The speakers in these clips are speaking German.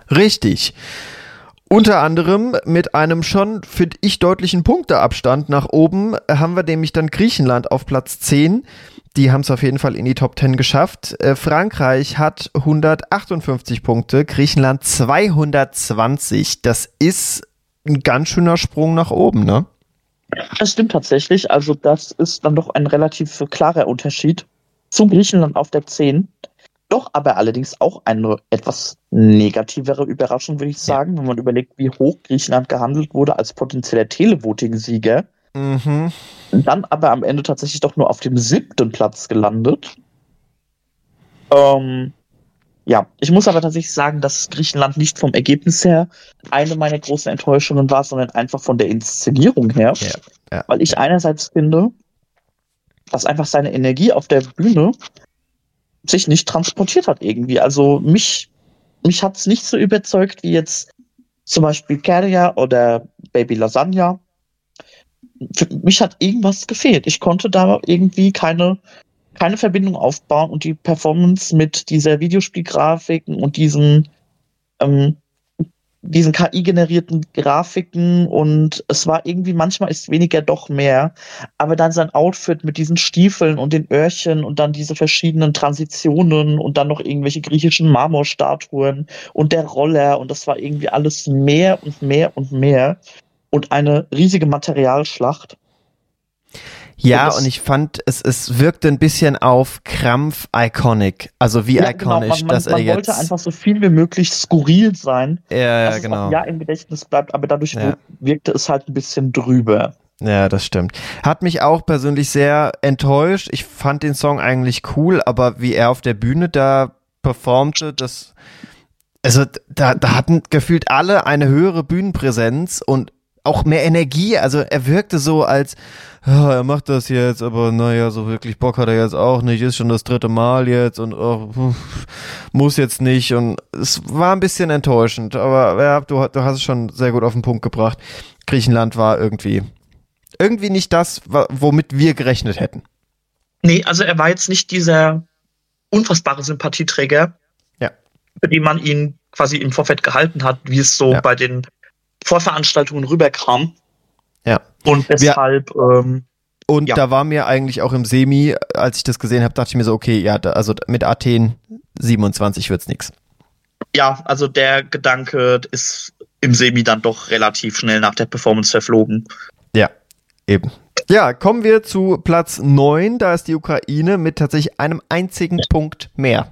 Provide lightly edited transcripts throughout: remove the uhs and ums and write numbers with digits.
Richtig. Unter anderem mit einem schon, finde ich, deutlichen Punkteabstand nach oben haben wir nämlich dann Griechenland auf Platz 10. Die haben es auf jeden Fall in die Top 10 geschafft. Frankreich hat 158 Punkte, Griechenland 220. Das ist ein ganz schöner Sprung nach oben, ne? Das stimmt tatsächlich. Also das ist dann doch ein relativ klarer Unterschied zu Griechenland auf der 10. Doch aber allerdings auch eine etwas negativere Überraschung, würde ich sagen, wenn man überlegt, wie hoch Griechenland gehandelt wurde als potenzieller Televoting-Sieger. Mhm. Dann aber am Ende tatsächlich doch nur auf dem 7. Platz gelandet. Ja, ich muss aber tatsächlich sagen, dass Griechenland nicht vom Ergebnis her eine meiner großen Enttäuschungen war, sondern einfach von der Inszenierung her. Ja. Weil ich einerseits finde, dass einfach seine Energie auf der Bühne sich nicht transportiert hat irgendwie. Also mich hat es nicht so überzeugt wie jetzt zum Beispiel Keria oder Baby Lasagna. Für mich hat irgendwas gefehlt. Ich konnte da irgendwie keine Verbindung aufbauen und die Performance mit dieser Videospielgrafiken und diesen KI-generierten Grafiken und es war irgendwie, manchmal ist weniger doch mehr, aber dann sein Outfit mit diesen Stiefeln und den Öhrchen und dann diese verschiedenen Transitionen und dann noch irgendwelche griechischen Marmorstatuen und der Roller und das war irgendwie alles mehr und mehr und mehr und eine riesige Materialschlacht. Ja, und ich fand, es wirkte ein bisschen auf Krampf iconic. Also wie iconic, genau. dass er man jetzt... wollte einfach so viel wie möglich skurril sein, Ja, dass genau. es auch im Gedächtnis bleibt, aber dadurch wirkte es halt ein bisschen drüber. Ja, das stimmt. Hat mich auch persönlich sehr enttäuscht. Ich fand den Song eigentlich cool, aber wie er auf der Bühne da performte, da hatten gefühlt alle eine höhere Bühnenpräsenz und auch mehr Energie. Also er wirkte so als, er macht das jetzt, aber naja, so wirklich Bock hat er jetzt auch nicht, ist schon das 3. Mal jetzt und muss jetzt nicht und es war ein bisschen enttäuschend, aber ja, du hast es schon sehr gut auf den Punkt gebracht. Griechenland war irgendwie nicht das, womit wir gerechnet hätten. Nee, also er war jetzt nicht dieser unfassbare Sympathieträger, für den man ihn quasi im Vorfeld gehalten hat, wie es so bei den Vorveranstaltungen rüberkam. Ja. Und deshalb... da war mir eigentlich auch im Semi, als ich das gesehen habe, dachte ich mir so, okay, also mit Athen 27 wird's nix. Ja, also der Gedanke ist im Semi dann doch relativ schnell nach der Performance verflogen. Ja, eben. Ja, kommen wir zu Platz 9, da ist die Ukraine mit tatsächlich einem einzigen Punkt mehr.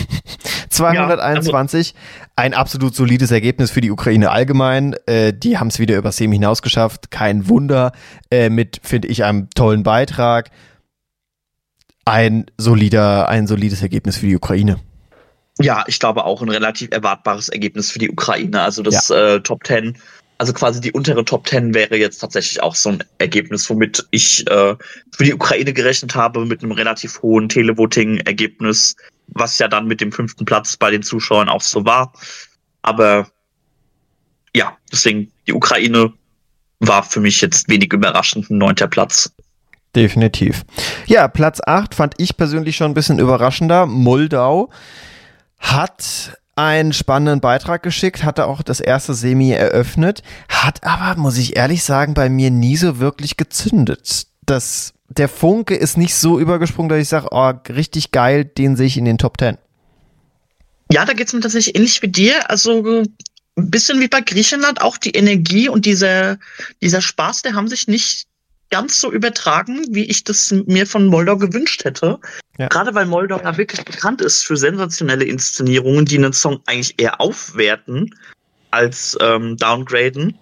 221, ein absolut solides Ergebnis für die Ukraine allgemein. Die haben es wieder über Semi hinaus geschafft, kein Wunder, mit, finde ich, einem tollen Beitrag. Ein solides Ergebnis für die Ukraine. Ja, ich glaube auch ein relativ erwartbares Ergebnis für die Ukraine. Also das Top 10, also quasi die untere Top 10 wäre jetzt tatsächlich auch so ein Ergebnis, womit ich für die Ukraine gerechnet habe, mit einem relativ hohen Televoting-Ergebnis, was ja dann mit dem 5. Platz bei den Zuschauern auch so war. Aber ja, deswegen, die Ukraine war für mich jetzt wenig überraschend ein 9. Platz. Definitiv. Ja, Platz 8 fand ich persönlich schon ein bisschen überraschender. Moldau hat einen spannenden Beitrag geschickt, hatte auch das erste Semi eröffnet, hat aber, muss ich ehrlich sagen, bei mir nie so wirklich gezündet. Der Funke ist nicht so übergesprungen, dass ich sage, oh, richtig geil, den sehe ich in den Top 10. Ja, da geht's mir tatsächlich ähnlich wie dir. Also ein bisschen wie bei Griechenland, auch die Energie und dieser Spaß, der haben sich nicht ganz so übertragen, wie ich das mir von Moldau gewünscht hätte. Ja. Gerade weil Moldau ja wirklich bekannt ist für sensationelle Inszenierungen, die einen Song eigentlich eher aufwerten als downgraden.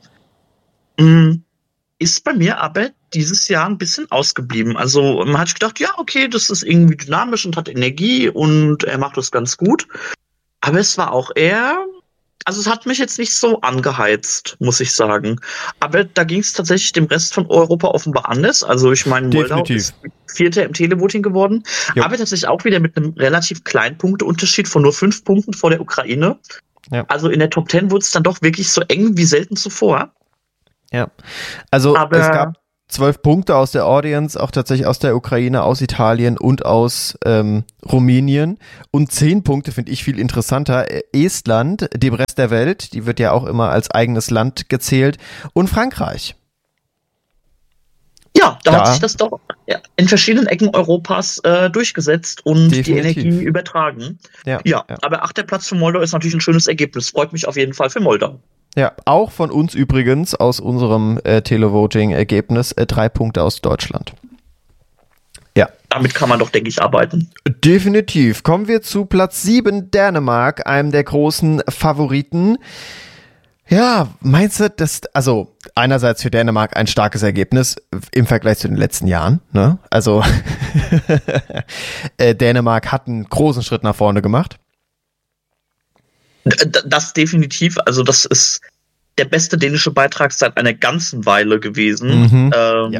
Ist bei mir aber dieses Jahr ein bisschen ausgeblieben. Also man hat gedacht, ja, okay, das ist irgendwie dynamisch und hat Energie und er macht das ganz gut. Aber es war auch eher, also es hat mich jetzt nicht so angeheizt, muss ich sagen. Aber da ging es tatsächlich dem Rest von Europa offenbar anders. Also ich meine, Moldau ist 4. im Televoting geworden, aber tatsächlich auch wieder mit einem relativ kleinen Punkteunterschied von nur 5 Punkten vor der Ukraine. Ja. Also in der Top 10 wurde es dann doch wirklich so eng wie selten zuvor. Ja, also 12 Punkte aus der Audience, auch tatsächlich aus der Ukraine, aus Italien und aus Rumänien. Und 10 Punkte finde ich viel interessanter. Estland, dem Rest der Welt, die wird ja auch immer als eigenes Land gezählt. Und Frankreich. Ja, da hat sich das doch in verschiedenen Ecken Europas durchgesetzt und Definitiv. die Energie übertragen. Ja, aber 8. Platz für Moldau ist natürlich ein schönes Ergebnis. Freut mich auf jeden Fall für Moldau. Ja, auch von uns übrigens aus unserem Televoting-Ergebnis 3 Punkte aus Deutschland. Ja. Damit kann man doch, denke ich, arbeiten. Definitiv. Kommen wir zu Platz 7, Dänemark, einem der großen Favoriten. Ja, meinst du, also einerseits für Dänemark ein starkes Ergebnis im Vergleich zu den letzten Jahren, ne? Also Dänemark hat einen großen Schritt nach vorne gemacht. Das definitiv, also das ist der beste dänische Beitrag seit einer ganzen Weile gewesen.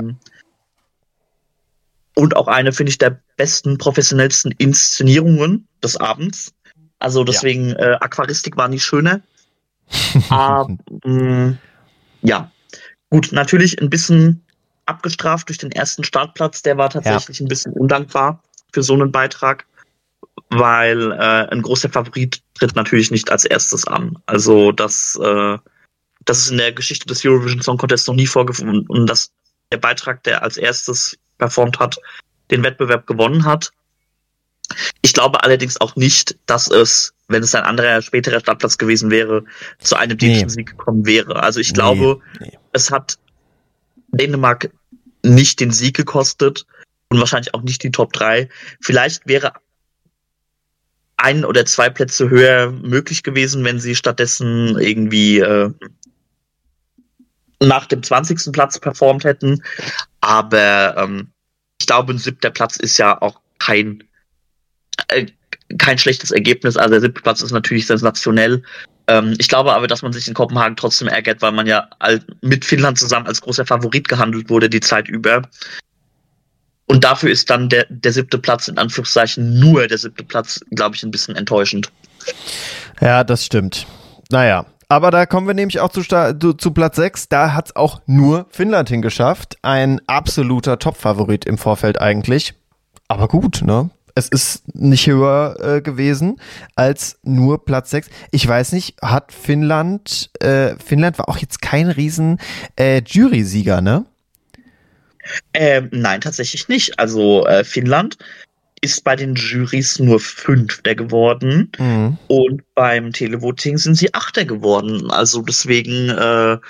Und auch eine, finde ich, der besten, professionellsten Inszenierungen des Abends. Also deswegen, Aquaristik war nicht schöner. Ja, gut, natürlich ein bisschen abgestraft durch den ersten Startplatz. Der war tatsächlich ein bisschen undankbar für so einen Beitrag, weil ein großer Favorit tritt natürlich nicht als erstes an. Also das ist in der Geschichte des Eurovision Song Contest noch nie vorgefunden, und dass der Beitrag, der als erstes performt hat, den Wettbewerb gewonnen hat. Ich glaube allerdings auch nicht, dass es, wenn es ein anderer, späterer Startplatz gewesen wäre, zu einem dänischen Sieg gekommen wäre. Also ich glaube, es hat Dänemark nicht den Sieg gekostet und wahrscheinlich auch nicht die Top 3. Vielleicht wäre 1 oder 2 Plätze höher möglich gewesen, wenn sie stattdessen irgendwie nach dem 20. Platz performt hätten. Aber ich glaube, ein 7. Platz ist ja auch kein schlechtes Ergebnis. Also der 7. Platz ist natürlich sensationell. Ich glaube aber, dass man sich in Kopenhagen trotzdem ärgert, weil man ja mit Finnland zusammen als großer Favorit gehandelt wurde die Zeit über. Und dafür ist dann der 7. Platz, in Anführungszeichen nur der 7. Platz, glaube ich, ein bisschen enttäuschend. Ja, das stimmt. Naja, aber da kommen wir nämlich auch zu Platz 6. Da hat es auch nur Finnland hingeschafft. Ein absoluter Top-Favorit im Vorfeld eigentlich. Aber gut, ne? Es ist nicht höher gewesen als nur Platz 6. Ich weiß nicht, hat Finnland war auch jetzt kein riesen Jury-Sieger, ne? Nein, tatsächlich nicht. Also Finnland ist bei den Jurys nur 5. geworden und beim Televoting sind sie 8. geworden. Also deswegen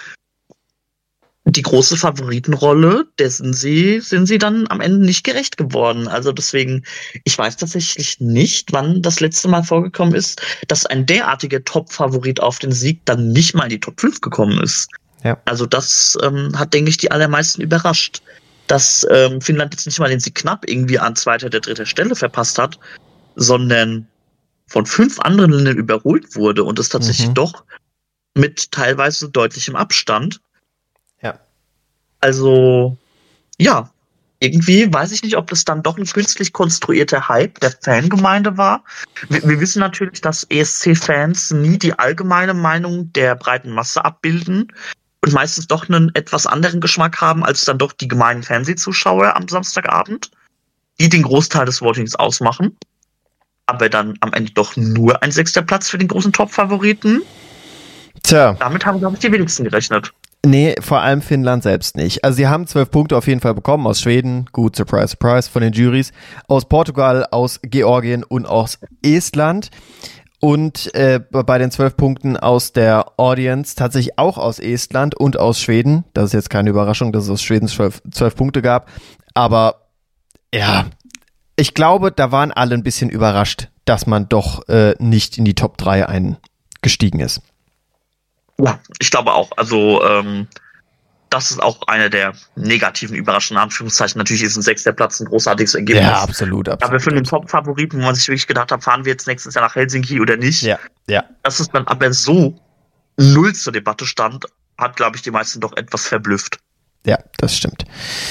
die große Favoritenrolle, sind sie dann am Ende nicht gerecht geworden. Also deswegen, ich weiß tatsächlich nicht, wann das letzte Mal vorgekommen ist, dass ein derartiger Top-Favorit auf den Sieg dann nicht mal in die Top 5 gekommen ist. Ja. Also das hat, denke ich, die allermeisten überrascht, dass Finnland jetzt nicht mal den Sieg knapp irgendwie an 2. oder 3. Stelle verpasst hat, sondern von 5 anderen Ländern überholt wurde und es tatsächlich doch mit teilweise deutlichem Abstand. Ja. Also, ja, irgendwie weiß ich nicht, ob das dann doch ein künstlich konstruierter Hype der Fangemeinde war. Wir wissen natürlich, dass ESC-Fans nie die allgemeine Meinung der breiten Masse abbilden und meistens doch einen etwas anderen Geschmack haben als dann doch die gemeinen Fernsehzuschauer am Samstagabend, die den Großteil des Votings ausmachen. Aber dann am Ende doch nur ein 6. Platz für den großen Top-Favoriten. Tja. Damit haben, glaube ich, die wenigsten gerechnet. Nee, vor allem Finnland selbst nicht. Also sie haben 12 Punkte auf jeden Fall bekommen aus Schweden, gut, surprise, surprise, von den Jurys, aus Portugal, aus Georgien und aus Estland. Und bei den 12 Punkten aus der Audience tatsächlich auch aus Estland und aus Schweden. Das ist jetzt keine Überraschung, dass es aus Schweden 12 Punkte gab. Aber ja, ich glaube, da waren alle ein bisschen überrascht, dass man doch nicht in die Top 3 eingestiegen ist. Ja, ich glaube auch. Also das ist auch eine der negativen Überraschungen, Anführungszeichen. Natürlich ist ein 6. Platz ein großartiges Ergebnis. Ja, absolut. Aber für den Top-Favoriten, wo man sich wirklich gedacht hat, fahren wir jetzt nächstes Jahr nach Helsinki oder nicht. Ja. Dass es dann aber so null zur Debatte stand, hat, glaube ich, die meisten doch etwas verblüfft. Ja, das stimmt.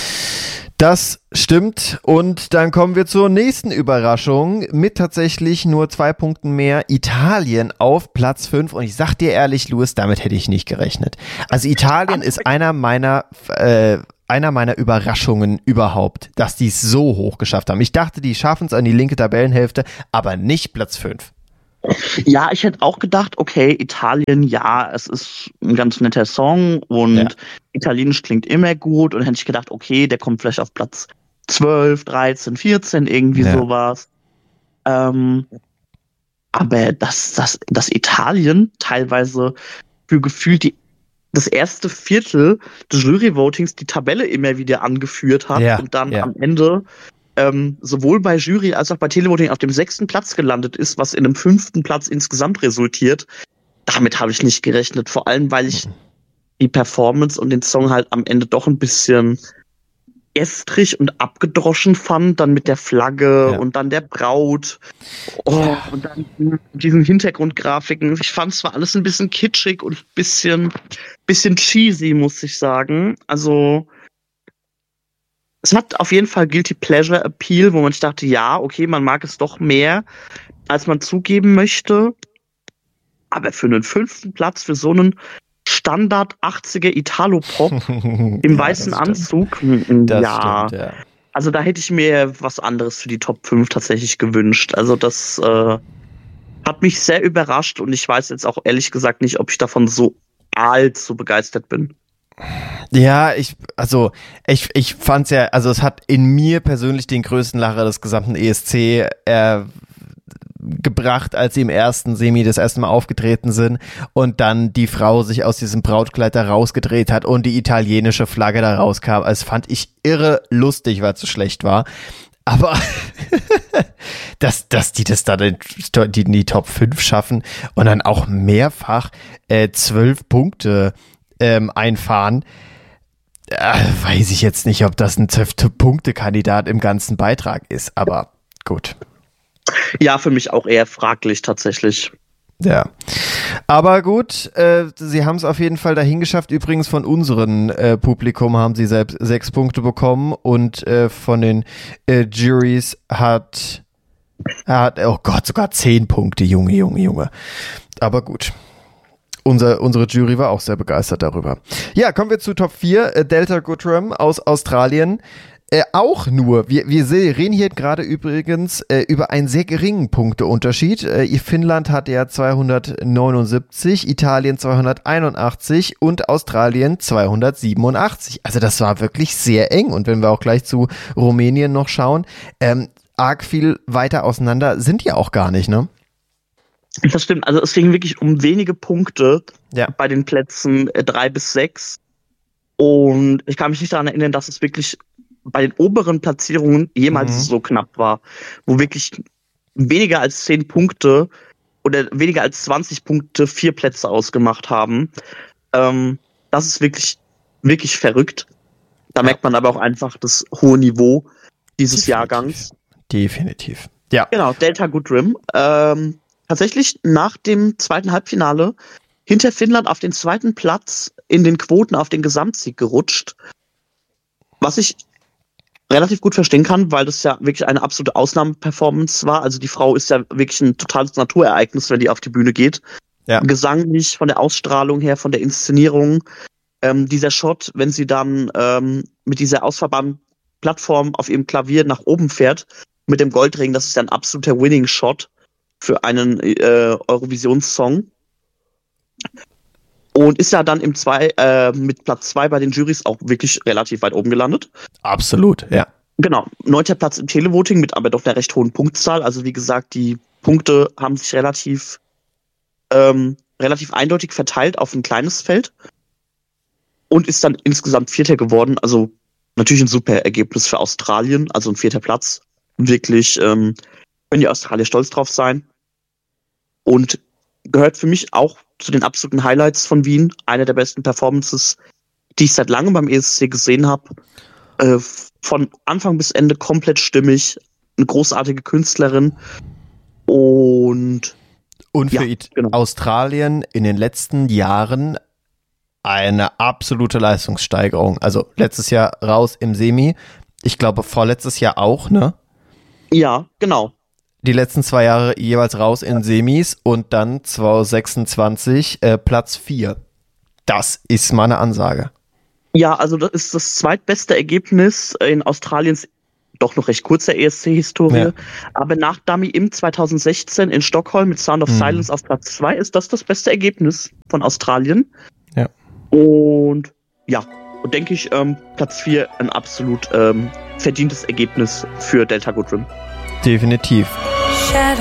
Das stimmt. Und dann kommen wir zur nächsten Überraschung mit tatsächlich nur 2 Punkten mehr. Italien auf Platz 5. Und ich sag dir ehrlich, Louis, damit hätte ich nicht gerechnet. Also Italien ist einer meiner einer meiner Überraschungen überhaupt, dass die es so hoch geschafft haben. Ich dachte, die schaffen es an die linke Tabellenhälfte, aber nicht Platz 5. Ja, ich hätte auch gedacht, okay, Italien, ja, es ist ein ganz netter Song und Italienisch klingt immer gut und hätte ich gedacht, okay, der kommt vielleicht auf Platz 12, 13, 14, irgendwie sowas. Aber dass Italien teilweise für gefühlt das erste Viertel des Jury-Votings die Tabelle immer wieder angeführt hat und dann am Ende sowohl bei Jury als auch bei Televoting auf dem 6. Platz gelandet ist, was in einem 5. Platz insgesamt resultiert. Damit habe ich nicht gerechnet, vor allem, weil ich die Performance und den Song halt am Ende doch ein bisschen gestrig und abgedroschen fand, dann mit der Flagge und dann der Braut und dann diesen Hintergrundgrafiken. Ich fand es zwar alles ein bisschen kitschig und bisschen cheesy, muss ich sagen. Also es hat auf jeden Fall Guilty Pleasure Appeal, wo man sich dachte, ja, okay, man mag es doch mehr, als man zugeben möchte. Aber für einen 5. Platz, für so einen Standard 80er Italo-Pop im weißen Anzug, Stimmt, ja. Also da hätte ich mir was anderes für die Top 5 tatsächlich gewünscht. Also das hat mich sehr überrascht und ich weiß jetzt auch ehrlich gesagt nicht, ob ich davon so allzu begeistert bin. Ja, ich fand's ja, also es hat in mir persönlich den größten Lacher des gesamten ESC gebracht, als sie im ersten Semi das erste Mal aufgetreten sind und dann die Frau sich aus diesem Brautkleid da rausgedreht hat und die italienische Flagge da rauskam. Also das fand ich irre lustig, weil es so schlecht war. Aber dass die das da in die Top 5 schaffen und dann auch mehrfach 12 Punkte einfahren, weiß ich jetzt nicht, ob das ein 12-Punkte-Kandidat im ganzen Beitrag ist, aber gut. Ja, für mich auch eher fraglich tatsächlich. Ja, aber gut, sie haben es auf jeden Fall dahin geschafft. Übrigens von unserem Publikum haben sie selbst 6 Punkte bekommen und von den Juries hat, oh Gott, sogar 10 Punkte, Junge. Aber gut. Unsere Jury war auch sehr begeistert darüber. Ja, kommen wir zu Top 4. Delta Goodrem aus Australien. Auch nur, wir reden hier gerade übrigens über einen sehr geringen Punkteunterschied. Finnland hat ja 279, Italien 281 und Australien 287. Also das war wirklich sehr eng. Und wenn wir auch gleich zu Rumänien noch schauen, arg viel weiter auseinander sind die auch gar nicht, ne? Das stimmt, also es ging wirklich um wenige Punkte bei den Plätzen 3 bis 6. Und ich kann mich nicht daran erinnern, dass es wirklich bei den oberen Platzierungen jemals so knapp war, wo wirklich weniger als 10 Punkte oder weniger als 20 Punkte 4 Plätze ausgemacht haben. Das ist wirklich, wirklich verrückt. Da merkt man aber auch einfach das hohe Niveau dieses Jahrgangs. Definitiv. Ja. Genau, Delta Goodrem. Tatsächlich nach dem zweiten Halbfinale hinter Finnland auf den 2. Platz in den Quoten auf den Gesamtsieg gerutscht. Was ich relativ gut verstehen kann, weil das ja wirklich eine absolute Ausnahmeperformance war. Also die Frau ist ja wirklich ein totales Naturereignis, wenn die auf die Bühne geht. Ja. Gesanglich, von der Ausstrahlung her, von der Inszenierung. Dieser Shot, wenn sie dann mit dieser ausfahrbaren Plattform auf ihrem Klavier nach oben fährt, mit dem Goldring, das ist ja ein absoluter Winning-Shot für einen Eurovisionssong. Und ist ja dann mit Platz 2 bei den Jurys auch wirklich relativ weit oben gelandet. Absolut, ja. Genau, 9. Platz im Televoting mit aber doch einer recht hohen Punktzahl. Also wie gesagt, die Punkte haben sich relativ eindeutig verteilt auf ein kleines Feld. Und ist dann insgesamt 4. geworden. Also natürlich ein super Ergebnis für Australien, also ein 4. Platz. Wirklich können die Australier stolz drauf sein. Und gehört für mich auch zu den absoluten Highlights von Wien. Eine der besten Performances, die ich seit langem beim ESC gesehen habe. Von Anfang bis Ende komplett stimmig. Eine großartige Künstlerin. Und für Australien in den letzten Jahren eine absolute Leistungssteigerung. Also letztes Jahr raus im Semi. Ich glaube vorletztes Jahr auch, ne? Ja, genau. Die letzten 2 Jahre jeweils raus in Semis und dann 2026 Platz 4. Das ist mal eine Ansage. Ja, also das ist das zweitbeste Ergebnis in Australiens doch noch recht kurzer ESC-Historie. Ja. Aber nach Dummy Imp 2016 in Stockholm mit Sound of Silence auf Platz 2 ist das beste Ergebnis von Australien. Ja. Und ja, denke ich, Platz 4 ein absolut verdientes Ergebnis für Delta Goodrem. Definitiv.